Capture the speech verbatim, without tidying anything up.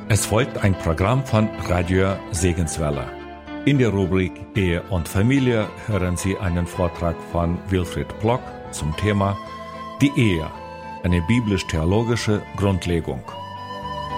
Es folgt ein Programm von Radio Segenswelle. In der Rubrik Ehe und Familie hören Sie einen Vortrag von Wilfried Plock zum Thema Die Ehe, eine biblisch-theologische Grundlegung.